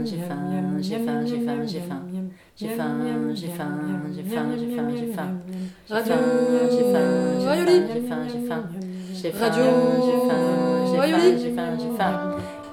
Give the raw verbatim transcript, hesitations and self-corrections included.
j'ai faim, j'ai faim, j'ai faim, j'ai faim. J'ai faim, j'ai faim, j'ai faim, j'ai faim, j'ai faim. Radio J'ai faim, j'ai Rayoli. faim, j'ai faim, j'ai faim. J'ai faim, Radio j'ai faim, j'ai faim, Rayoli. j'ai faim, j'ai faim.